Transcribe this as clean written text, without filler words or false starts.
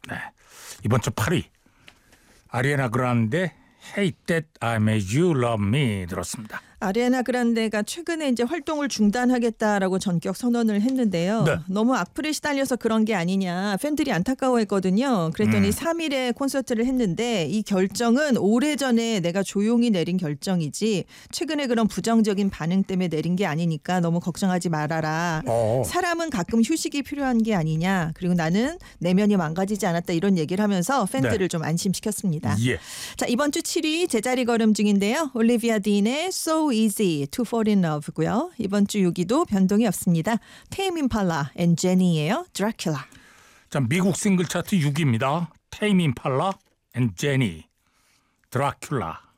네. 이번 주 8위 아리아나 그란데 Hate That I Made You Love Me 들었습니다. 아리아나 그란데가 최근에 이제 활동을 중단하겠다라고 전격 선언을 했는데요. 네. 너무 악플에 시달려서 그런 게 아니냐 팬들이 안타까워했거든요. 그랬더니 3일에 콘서트를 했는데 이 결정은 오래전에 내가 조용히 내린 결정이지 최근에 그런 부정적인 반응 때문에 내린 게 아니니까 너무 걱정하지 말아라. 사람은 가끔 휴식이 필요한 게 아니냐. 그리고 나는 내면이 망가지지 않았다 이런 얘기를 하면서 팬들을 좀 안심시켰습니다. 예. 자, 이번 주 7위 제자리 걸음 중인데요. 올리비아 딘의 So Easy to Fall in Love고요. 이번 주 6위도 변동이 없습니다. 테임 임팔라 앤 제니예요. 드라큘라. 자, 미국 싱글 차트 6위입니다. 테임 임팔라 앤 제니 드라큘라.